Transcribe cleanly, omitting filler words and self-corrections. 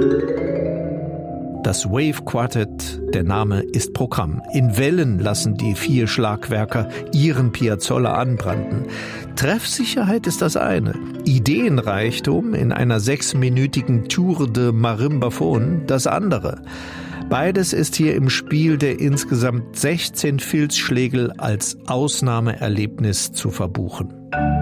Das Wave Quartet, der Name ist Programm. In Wellen lassen die 4 Schlagwerker ihren Piazzolla anbranden. Treffsicherheit ist das eine. Ideenreichtum in einer 6-minütigen Tour de Marimbaphone das andere. Beides ist hier im Spiel der insgesamt 16 Filzschlägel als Ausnahmeerlebnis zu verbuchen.